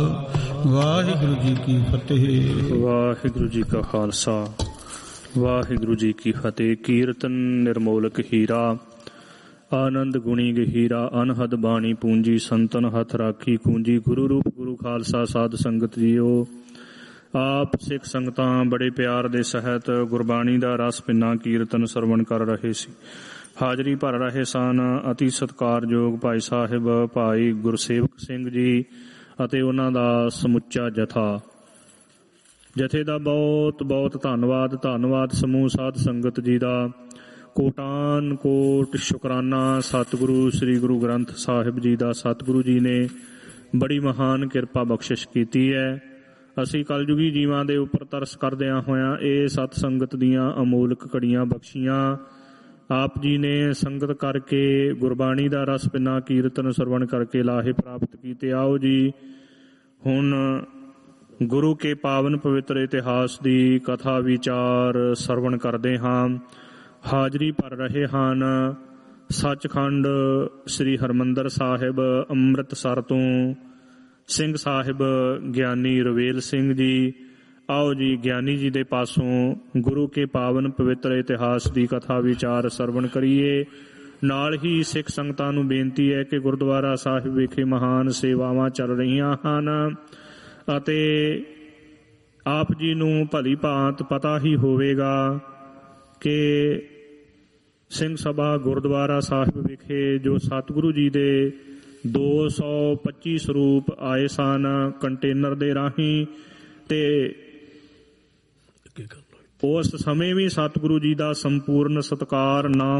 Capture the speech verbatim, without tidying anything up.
ਵਾਹਿਗੁਰੂ ਜੀ ਕੀ ਫਤਿਹ। ਵਾਹਿਗੁਰੂ ਜੀ ਕਾ ਖਾਲਸਾ ਵਾਹਿਗੁਰੂ ਜੀ ਕੀ ਫਤਿਹ। ਕੀਰਤਨ ਨਿਰਮੋਲਕ ਹੀਰਾ, ਆਨੰਦ ਗੁਣੀ ਗਹੀਰਾ, ਅਨਹਦ ਬਾਣੀ ਪੂੰਜੀ, ਸੰਤਨ ਹੱਥ ਰਾਖੀ ਕੂੰਜੀ। ਗੁਰੂ ਰੂਪ ਗੁਰੂ ਖਾਲਸਾ ਸਾਧ ਸੰਗਤ ਜੀਓ, ਆਪ ਸਿੱਖ ਸੰਗਤਾਂ ਬੜੇ ਪਿਆਰ ਦੇ ਸਹਿਤ ਗੁਰਬਾਣੀ ਦਾ ਰਸ ਪਿੰਨਾ ਕੀਰਤਨ ਸਰਵਣ ਕਰ ਰਹੇ ਸੀ। ਹਾਜ਼ਰੀ ਭਰ ਰਹੇ ਸਨ ਅਤੀ ਸਤਿਕਾਰਯੋਗ ਭਾਈ ਸਾਹਿਬ ਭਾਈ ਗੁਰਸੇਵਕ ਸਿੰਘ ਜੀ ਅਤੇ ਉਹਨਾਂ ਦਾ ਸਮੁੱਚਾ ਜਥਾ। ਜਥੇ ਦਾ ਬਹੁਤ ਬਹੁਤ ਧੰਨਵਾਦ। ਧੰਨਵਾਦ ਸਮੂਹ ਸਾਧ ਸੰਗਤ ਜੀ ਦਾ। ਕੋਟਾਨ ਕੋਟ ਸ਼ੁਕਰਾਨਾ ਸਤਿਗੁਰੂ ਸ੍ਰੀ ਗੁਰੂ ਗ੍ਰੰਥ ਸਾਹਿਬ ਜੀ ਦਾ। ਸਤਿਗੁਰੂ ਜੀ ਨੇ ਬੜੀ ਮਹਾਨ ਕਿਰਪਾ ਬਖਸ਼ਿਸ਼ ਕੀਤੀ ਹੈ। ਅਸੀਂ ਕਲਯੁਗੀ ਜੀਵਾਂ ਦੇ ਉੱਪਰ ਤਰਸ ਕਰਦਿਆਂ ਹੋਇਆਂ ਇਹ ਸਤ ਸੰਗਤ ਦੀਆਂ ਅਮੋਲਕ ਘੜੀਆਂ ਬਖਸ਼ੀਆਂ। ਆਪ ਜੀ ਨੇ ਸੰਗਤ ਕਰਕੇ ਗੁਰਬਾਣੀ ਦਾ ਰਸ ਪਿੰਨਾ ਕੀਰਤਨ ਸਰਵਣ ਕਰਕੇ ਲਾਹੇ ਪ੍ਰਾਪਤ ਕੀਤੇ। ਆਓ ਜੀ ਹੁਣ ਗੁਰੂ ਕੇ ਪਾਵਨ ਪਵਿੱਤਰ ਇਤਿਹਾਸ ਦੀ ਕਥਾ ਵਿਚਾਰ ਸਰਵਣ ਕਰਦੇ ਹਾਂ। ਹਾਜ਼ਰੀ ਭਰ ਰਹੇ ਹਨ ਸੱਚਖੰਡ ਸ੍ਰੀ ਹਰਿਮੰਦਰ ਸਾਹਿਬ ਅੰਮ੍ਰਿਤਸਰ ਤੋਂ ਸਿੰਘ ਸਾਹਿਬ ਗਿਆਨੀ ਰਵੇਲ ਸਿੰਘ ਜੀ। ਆਓ ਜੀ ਗਿਆਨੀ ਜੀ ਦੇ ਪਾਸੋਂ ਗੁਰੂ ਕੇ ਪਾਵਨ ਪਵਿੱਤਰ ਇਤਿਹਾਸ ਦੀ ਕਥਾ ਵਿਚਾਰ ਸਰਵਣ ਕਰੀਏ। ਨਾਲ ਹੀ ਸਿੱਖ ਸੰਗਤਾਂ ਨੂੰ ਬੇਨਤੀ ਹੈ ਕਿ ਗੁਰਦੁਆਰਾ ਸਾਹਿਬ ਵਿਖੇ ਮਹਾਨ ਸੇਵਾਵਾਂ ਚੱਲ ਰਹੀਆਂ ਹਨ ਅਤੇ ਆਪ ਜੀ ਨੂੰ ਭਲੀ ਭਾਂਤ ਪਤਾ ਹੀ ਹੋਵੇਗਾ ਕਿ ਸਿੰਘ ਸਭਾ ਗੁਰਦੁਆਰਾ ਸਾਹਿਬ ਵਿਖੇ ਜੋ ਸਤਿਗੁਰੂ ਜੀ ਦੇ ਦੋ ਸੌ ਪੱਚੀ ਸਰੂਪ ਆਏ ਸਨ ਕੰਟੇਨਰ ਦੇ ਰਾਹੀਂ, ਤੇ ਉਸ ਸਮੇਂ ਵੀ ਸਤਿਗੁਰੂ ਜੀ ਦਾ ਸੰਪੂਰਨ ਸਤਿਕਾਰ ਨਾ